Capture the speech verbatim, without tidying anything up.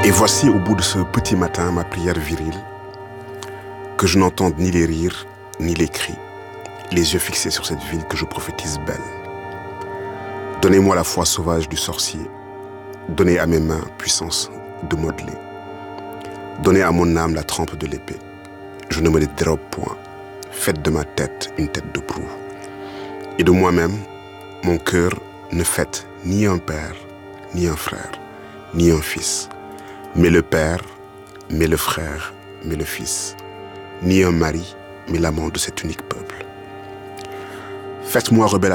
Et voici au bout de ce petit matin ma prière virile, que je n'entende ni les rires, ni les cris, les yeux fixés sur cette ville que je prophétise belle. Donnez-moi la foi sauvage du sorcier, donnez à mes mains puissance de modeler, donnez à mon âme la trempe de l'épée. Je ne me les dérobe point, faites de ma tête une tête de proue. Et de moi-même, mon cœur ne fête ni un père, ni un frère, ni un fils, mais le père, mais le frère, mais le fils, ni un mari, mais l'amant de cet unique peuple. Faites-moi rebelle